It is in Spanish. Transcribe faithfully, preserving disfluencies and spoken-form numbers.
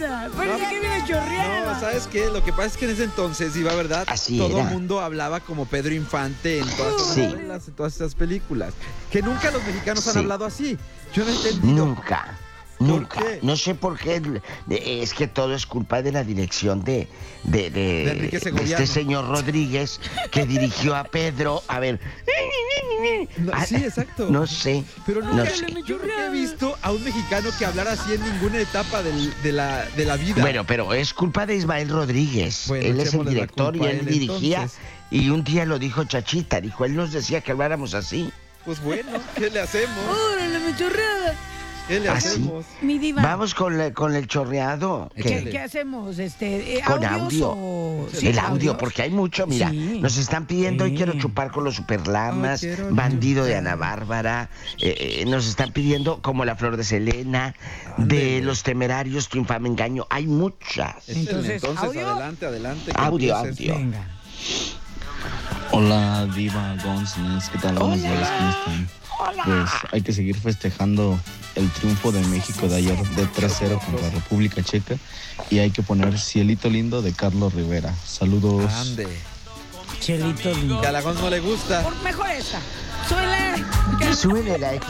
risa. Pero No, ¿qué viene chorreada? No, ¿sabes qué? Lo que pasa es que en ese entonces, iba verdad, Así todo el era. mundo hablaba como Pedro Infante en todas esas Sí. novelas, en todas esas películas. Que nunca los mexicanos han Sí. hablado así. Yo no he entendido. Nunca. ¿Por Nunca. qué? No sé por qué. de- Es que todo es culpa de la dirección de, de, de, De Enrique de Segoviano. este señor Rodríguez que dirigió a Pedro. A ver. No, Ah, sí, exacto. No sé. Pero no nunca, sé. yo nunca he visto a un mexicano que hablara así en ninguna etapa del- de, la, de la vida. Bueno, pero es culpa de Ismael Rodríguez. Bueno, él es el echémosle la director y culpa a él él, dirigía. entonces. Y un día lo dijo Chachita. Dijo, él nos decía que habláramos así. Pues bueno, ¿qué le hacemos? ¡Órale, mi chorreada! ¿Qué le Así. hacemos? Mi diva. Vamos con, la- con el chorreado. ¿Qué, ¿Qué? qué hacemos? Este, eh, Con ¿audios audio. o- sí, el audio, audios? porque hay mucho, mira, Sí. nos están pidiendo Sí. hoy quiero chupar con los superlamas, Hoy quiero bandido de chupar. Ana Bárbara, eh, eh, nos están pidiendo como la flor de Selena, Ándele. de los temerarios, tu infame engaño, hay muchas. Échenle, Entonces, entonces, ¿audio? adelante, adelante. que Audio, empieces. audio. Venga. Hola, Diva González, ¿qué tal? Buenos días, ¿cómo están? Pues hay que seguir festejando el triunfo de México de ayer de tres cero contra República Checa y hay que poner Cielito Lindo de Carlos Rivera. Saludos. Ande. Chelito lindo. Que a la Gon no le gusta. Por- Mejor esta. Súbele. Súbele, hay que